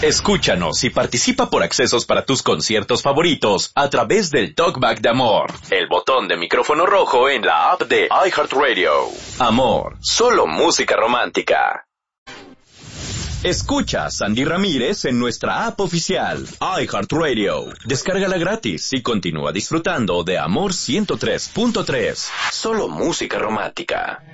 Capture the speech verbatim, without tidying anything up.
Escúchanos y participa por accesos para tus conciertos favoritos a través del Talkback de Amor, el botón de micrófono rojo en la app de iHeartRadio. Amor, solo música romántica. Escucha a Sandy Ramírez en nuestra app oficial, iHeartRadio. Descárgala gratis y continúa disfrutando de Amor ciento tres punto tres. Solo música romántica.